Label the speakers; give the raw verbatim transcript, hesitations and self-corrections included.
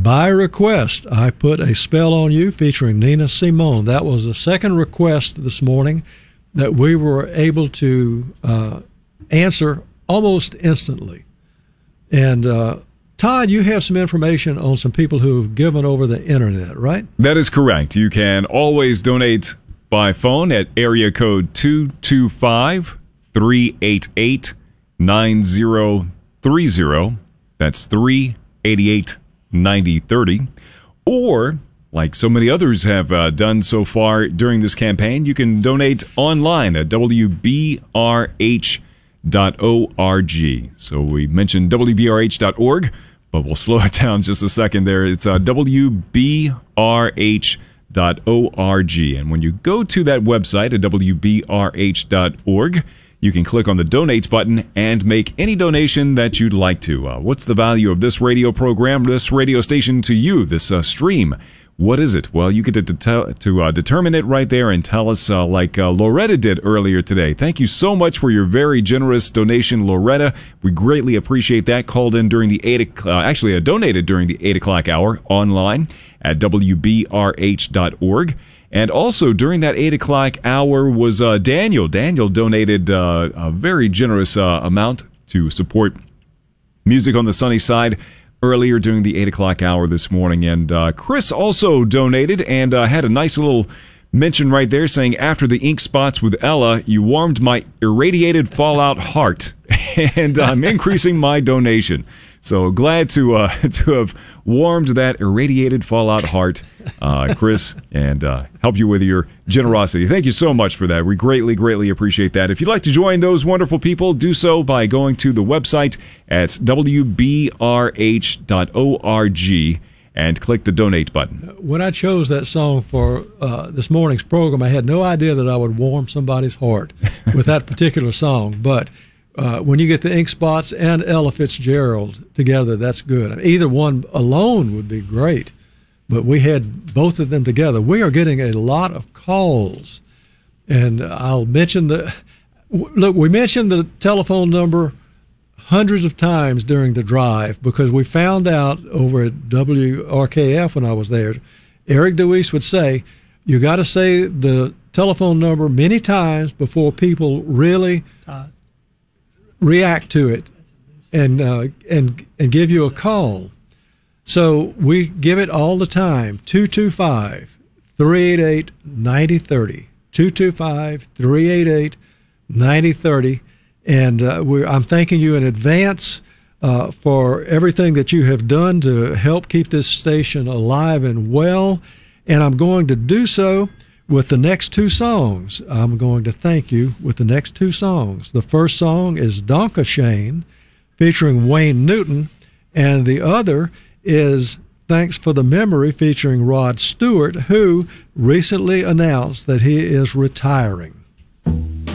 Speaker 1: by request, I put A Spell on You featuring Nina Simone. That was the second request this morning that we were able to uh, answer almost instantly. And uh, Todd, you have some information on some people who have given over the internet, right?
Speaker 2: That is correct. You can always donate by phone at area code two two five, three eight eight, nine zero three zero. That's three eight eight, nine zero three zero. Or, like so many others have uh, done so far during this campaign, you can donate online at W B R H dot org. So we mentioned W B R H dot org, but we'll slow it down just a second there. It's uh, W B R H dot org. And when you go to that website at W B R H dot org, you can click on the donate button and make any donation that you'd like to. Uh, what's the value of this radio program, this radio station to you, this uh, stream? What is it? Well, you get to, to, to uh, determine it right there and tell us uh, like uh, Loretta did earlier today. Thank you so much for your very generous donation, Loretta. We greatly appreciate that. Called in during the eight, uh, actually uh, donated during the eight o'clock hour online at W B R H dot org. And also during that eight o'clock hour was uh, Daniel. Daniel donated uh, a very generous uh, amount to support Music on the Sunny Side earlier during the eight o'clock hour this morning. And uh, Chris also donated and uh, had a nice little mention right there saying, after the ink spots with Ella, you warmed my irradiated fallout heart. And I'm increasing my donation. So glad to uh, to have warmed that irradiated fallout heart, uh, Chris, and uh, help you with your generosity. Thank you so much for that. We greatly, greatly appreciate that. If you'd like to join those wonderful people, do so by going to the website at W B R H dot org and click the donate button.
Speaker 1: When I chose that song for uh, this morning's program, I had no idea that I would warm somebody's heart with that particular song, but Uh, when you get the Ink Spots and Ella Fitzgerald together, that's good. Either one alone would be great, but we had both of them together. We are getting a lot of calls, and I'll mention the look. We mentioned the telephone number hundreds of times during the drive because we found out over at W R K F when I was there. Eric DeWeese would say, "You got to say the telephone number many times before people really." Uh, react to it and uh, and and give you a call. So we give it all the time. two two five, three eight eight, nine zero three zero. two two five, three eight eight, nine zero three zero. And uh, we're, I'm thanking you in advance uh, for everything that you have done to help keep this station alive and well. And I'm going to do so with the next two songs. I'm going to thank you with the next two songs. The first song is Donka Shane featuring Wayne Newton, and the other is Thanks for the Memory featuring Rod Stewart, who recently announced that he is retiring.